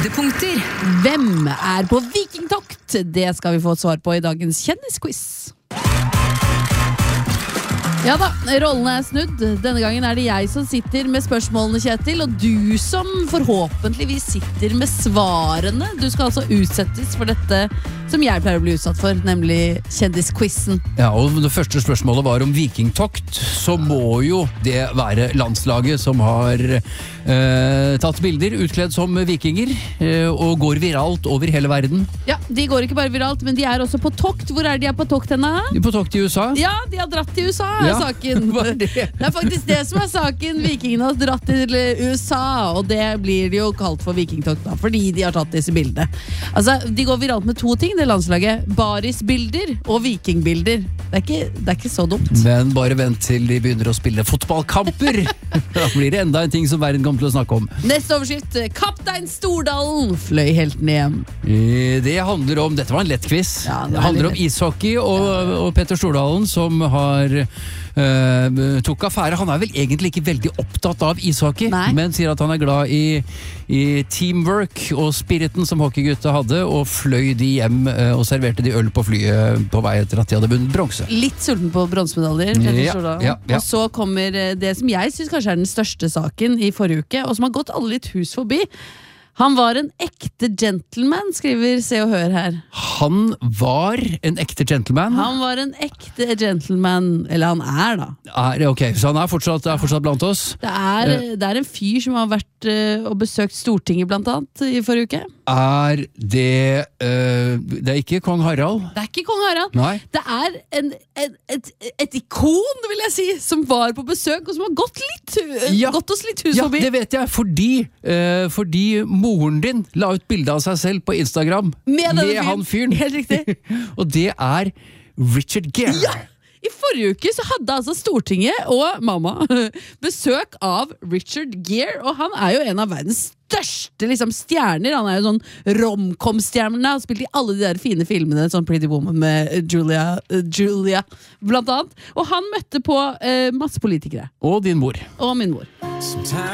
Høydepunkter. Hvem på vikingtokt? Det skal vi få et svar på I dagens kjendisquiz. Ja da, rollene snudd. Denne gangen det jeg som sitter med spørsmålene, Kjetil, og du som forhåpentligvis sitter med svarene. Du skal altså utsettes for dette som jeg pleier å bli utsatt for, nemlig kjendisquizen. Ja, og det første spørsmålet var om vikingtokt, så må jo det være landslaget som har tatt bilder utkledd som vikinger, og går viralt over hele verden. Ja, de går ikke bare viralt, men de også på tokt. Hvor de på tokt henne? De på tokt I USA? Ja, de har dratt til USA, saken. Det faktisk det som saken. Vikingene har dratt til USA, og det blir de jo kalt for vikingtokt da, fordi de har tatt disse bildene. Altså, de går viralt med to ting, det landslaget. Barisbilder og vikingbilder. Det ikke så dumt. Men bare vent til de begynner å spille fotballkamper. Da blir det enda en ting som verden kommer til å snakke om. Neste overskrift. Kaptein Stordalen fløy helten hjem. Det handler om, dette var en lett quiz. Ja, det handler om ishockey og Petter Stordalen som har tok affære. Han vel egentlig ikke veldig opptatt av ishockey, men sier at han glad I teamwork og spiriten som hockeygutta hadde, og fløy de hjem og serverte de øl på flyet på vei etter at de hadde vunnet bronse. Litt sulten på bronsemedaljer, Petter Stordalen. Ja. Og så kommer det som jeg synes kanskje den største saken I forrige uke, og som har gått alle litt hus forbi. Han var en ekte gentleman, skriver Se og Hør her. Han var en ekte gentleman? Han var en ekte gentleman, eller han da. Ok, så han fortsatt blant oss? Det en fyr som har vært og besøkt Stortinget blant annet I forrige uke. Det ikke kong Harald? Det ikke kong Harald. Nei. Det et ikon, vil jeg si, som var på besøk, og som har gått oss litt hus forbi. Ja, det vet jeg, fordi moren din la ut bilde av seg selv på Instagram med han fyren. Helt riktig. Og det Richard Gere. Ja! I forrige uke så hadde altså Stortinget og mamma besøk av Richard Gere, og han jo en av verdens største stjerner. Han jo sånn rom-com-stjerne, har spilt I alle de der fine filmene, sånn Pretty Woman med Julia blant annet. Og han møtte på masse politikere. Og din mor. Og min mor.